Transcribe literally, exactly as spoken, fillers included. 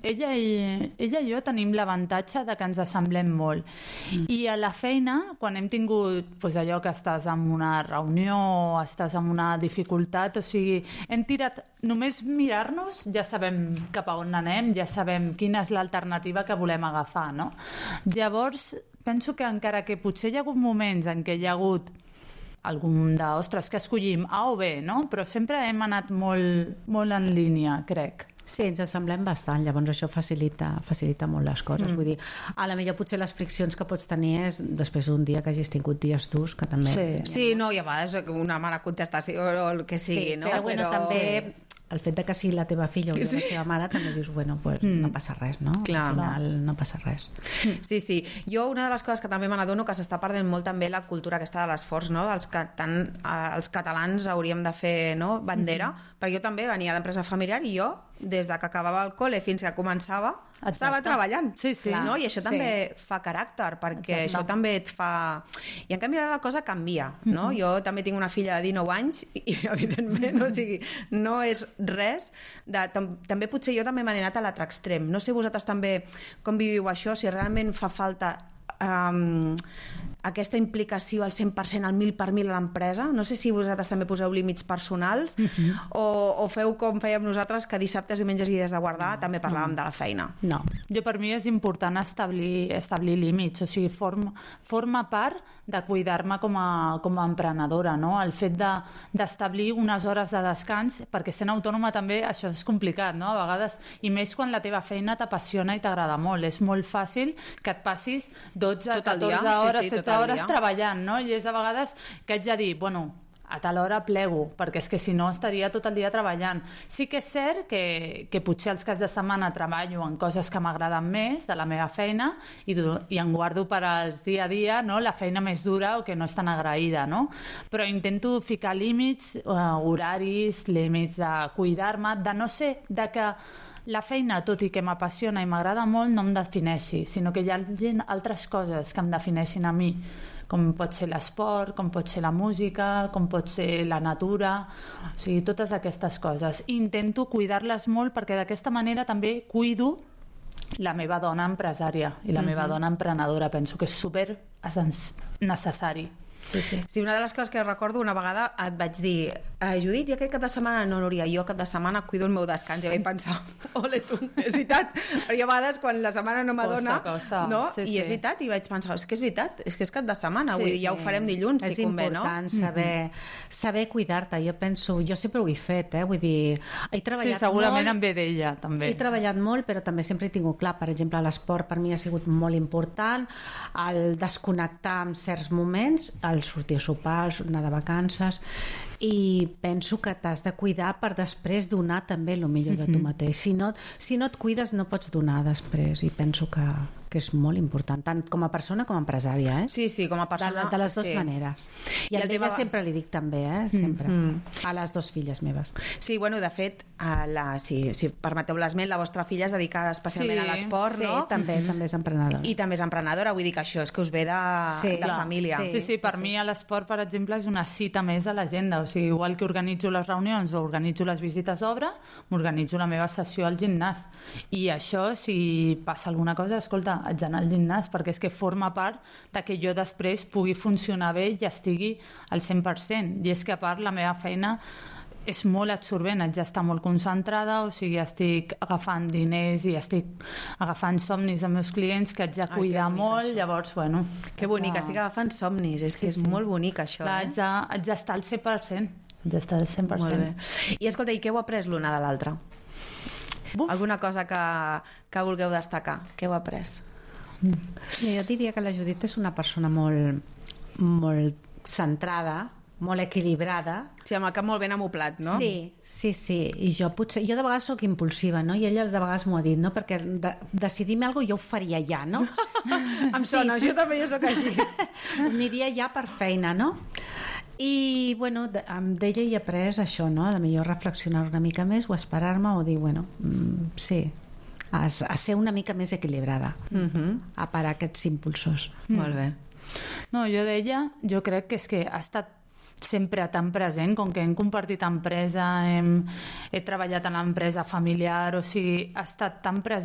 ella i, ella i jo tenim l'avantatge de que ens assemblem molt. Mm. I a la feina, quan hem tingut pues, allò que estàs en una reunió o estàs en una dificultat, o sigui, hem tirat... Només mirar-nos ja sabem cap a on anem, ja sabem quina és l'alternativa que volem agafar, no? Llavors, penso que encara que potser hi ha hagut moments en què hi ha hagut algun de, ostres, que escollim A o B, no? Però sempre hem anat molt, molt en línia, crec. Sí, ens assemblem bastant, llavors això facilita, facilita molt les coses. Mm. Vull dir, a la millor potser les friccions que pots tenir és després d'un dia que hagis tingut dies durs, que també... Sí, sí, no, i a vegades una mala contestació o el que sigui, sí, no? Però, bueno, però... també... El fet de que sigui la teva filla o la sí. seva mare també dius, bueno, pues mm. no passa res, no? Clar, al final no passa res. Sí, sí. Jo una de les coses que també me n'adono que s'està perdent molt també la cultura aquesta de l'esforç, no? Dels que tant eh, els catalans hauríem de fer, no? Bandera, mm-hmm. perquè jo també venia d'empresa familiar i jo, des de que acabava el cole fins que començava, Exacte. estava treballant. Sí, sí. No? I això també sí. fa caràcter, perquè Exacte. això també et fa... I en canvi ara la cosa canvia, no? Mm-hmm. Jo també tinc una filla de dinou anys i, i evidentment, o sigui, no és res de, tam, també potser jo també m'he anat a l'altre extrem. No sé vosaltres també com viviu això, si realment fa falta um, aquesta implicació al cent per cent, al mil per mil a l'empresa. No sé si vosaltres també poseu límits personals uh-huh. o, o feu com fèiem nosaltres, que dissabtes, diumenges i dies de guardar no, també parlàvem no. de la feina. No, jo per mi és important establir, establir límits, o sigui, forma, forma part de cuidar-me com a, com a emprenedora, no? El fet de, d'establir unes hores de descans, perquè sent autònoma també això és complicat, no? A vegades, i més quan la teva feina t'apassiona i t'agrada molt. És molt fàcil que et passis dotze, catorze hores, sí, sí, setze hores treballant, no? I és a vegades que haig de dir, bueno, a tal hora plego, perquè és que si no estaria tot el dia treballant. Sí que és cert que, que potser els caps de setmana treballo en coses que m'agraden més de la meva feina i, i en guardo per als dia a dia, no? La feina més dura o que no és tan agraïda, no? Però intento ficar límits, eh, horaris, límits de cuidar-me, de no ser de que la feina, tot i que m'apassiona i m'agrada molt, no em defineixi, sinó que hi ha altres coses que em defineixin a mi, com pot ser l'esport, com pot ser la música, com pot ser la natura, o sigui, totes aquestes coses. Intento cuidar-les molt perquè d'aquesta manera també cuido la meva dona empresària i la mm-hmm. meva dona emprenedora. Penso que és super necessari. Sí, sí. Sí, una de les coses que recordo, una vegada et vaig dir, eh, Judit, i aquest cap de setmana? No, Núria, jo cap de setmana cuido el meu descans. I vaig pensar, ole tu, és veritat, perquè a vegades quan la setmana no m'adona, costa, costa. No? Sí, i sí. és veritat, i vaig pensar, és que és veritat, és que és cap de setmana, sí, vull dir, ja ho farem dilluns, és si convé, no? És important saber, mm-hmm. saber cuidar-te. Jo penso, jo sempre ho he fet, eh? Vull dir, he treballat sí, segurament molt, em ve d'ella, també. He treballat molt, però també sempre he tingut clar, per exemple, l'esport per mi ha sigut molt important, el desconnectar en certs moments, el sortir a sopar, anar de vacances, i penso que t'has de cuidar per després donar també el millor de tu mateix. Si no, si no et cuides no pots donar després, i penso que, que és molt important, tant com a persona com a empresària, eh? Sí, sí, com a persona. De, de les dues sí. maneres. I, I a ella tema... sempre li dic també, eh? Sempre. Mm-hmm. A les dues filles meves. Sí, bueno, de fet, a la, si, si permeteu l'esment, la vostra filla es dedica especialment sí, a l'esport, sí, no? Sí, també, també és emprenedora. I també és emprenedora, vull dir que això és que us ve de, sí, de clar, família. Sí, sí, sí, per sí, mi a l'esport, per exemple, és una cita més a l'agenda, o sigui, igual que organitzo les reunions o organitzo les visites d'obra, m'organitzo la meva sessió al gimnàs. I això, si passa alguna cosa, escolta, haig d'anar al gimnàs, perquè és que forma part de que jo després pugui funcionar bé i estigui al cent per cent. I és que a part la meva feina és molt absorbent, haig d'estar molt concentrada, o sigui, estic agafant diners i estic agafant somnis amb meus clients que haig de cuidar Ai, molt, això. Llavors, bueno... Que bonic, estic agafant somnis, és sí, que és sí. molt bonic això. Clar, eh? haig, de, haig d'estar al cent per cent, haig d'estar al cent per cent. Molt bé. I escolta, i què heu après l'una de l'altra? Buf. Alguna cosa que, que vulgueu destacar? Què heu après? Mm. Jo diria que la Judit és una persona molt, molt centrada, molt equilibrada. Sí, amb el cap molt ben amoplat, no? Sí, sí, sí. I jo potser, jo de vegades sóc impulsiva, no? I ella de vegades m'ho ha dit, no? Perquè de, decidir-me alguna cosa jo ho faria ja, no? Em sona, sí. Jo també jo sóc així. Aniria ja per feina, no? I, bueno, d'ella hi he après això, no? A la millor reflexionar una mica més o esperar-me o dir, bueno, mm, sí, a, a ser una mica més equilibrada, uh-huh. a parar aquests impulsors. Mm. Molt bé. No, jo d'ella, jo crec que és que ha estat sempre tan present, com que hem compartit empresa, hem, he treballat en l'empresa familiar, o sigui, ha estat tan present